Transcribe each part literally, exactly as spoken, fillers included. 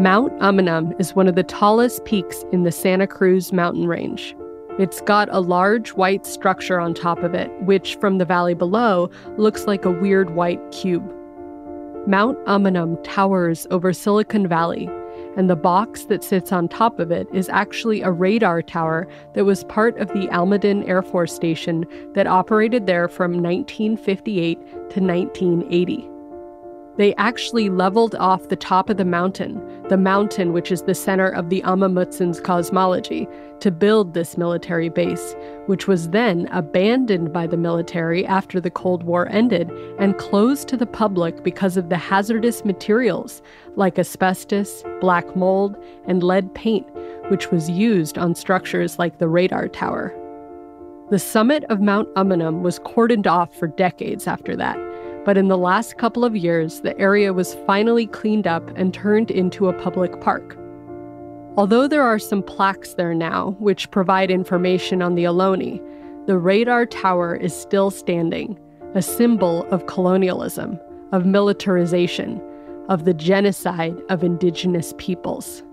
Mount Umunhum is one of the tallest peaks in the Santa Cruz mountain range. It's got a large white structure on top of it, which from the valley below looks like a weird white cube. Mount Umunhum towers over Silicon Valley, and the box that sits on top of it is actually a radar tower that was part of the Almaden Air Force Station that operated there from nineteen fifty-eight to nineteen eighty. They actually leveled off the top of the mountain, the mountain which is the center of the Amah Mutsun's cosmology, to build this military base, which was then abandoned by the military after the Cold War ended and closed to the public because of the hazardous materials like asbestos, black mold, and lead paint, which was used on structures like the radar tower. The summit of Mount Umunhum was cordoned off for decades after that, but in the last couple of years, the area was finally cleaned up and turned into a public park. Although there are some plaques there now, which provide information on the Ohlone, the radar tower is still standing, a symbol of colonialism, of militarization, of the genocide of indigenous peoples.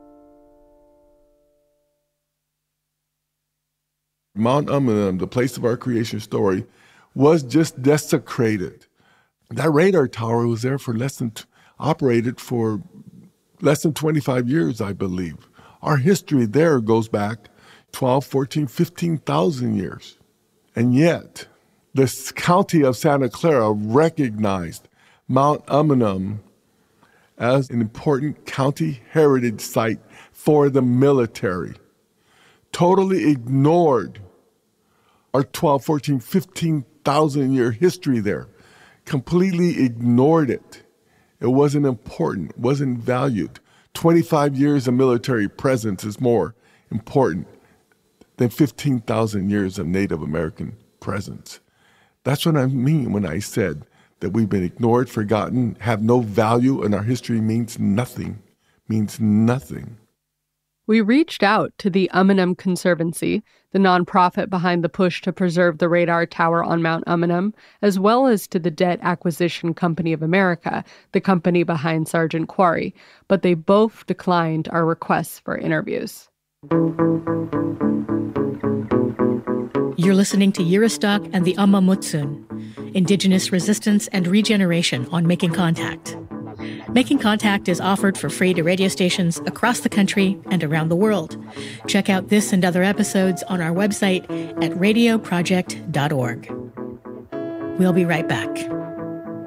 Mount Umunhum, the place of our creation story, was just desecrated. That radar tower was there for less than, operated for less than twenty-five years, I believe. Our history there goes back twelve, fourteen, fifteen thousand years. And yet, the county of Santa Clara recognized Mount Umunhum as an important county heritage site for the military. Totally ignored our twelve, fourteen, fifteen thousand year history there. Completely ignored it. It wasn't important, wasn't valued. twenty-five years of military presence is more important than fifteen thousand years of Native American presence. That's what I mean when I said that we've been ignored, forgotten, have no value, and our history means nothing, means nothing. We reached out to the Umunhum Conservancy, the nonprofit behind the push to preserve the radar tower on Mount Umunhum, as well as to the Debt Acquisition Company of America, the company behind Sargent Quarry, but they both declined our requests for interviews. You're listening to Yiristock and the Amah Mutsun, Indigenous Resistance and Regeneration on Making Contact. Making Contact is offered for free to radio stations across the country and around the world. Check out this and other episodes on our website at radio project dot org. We'll be right back.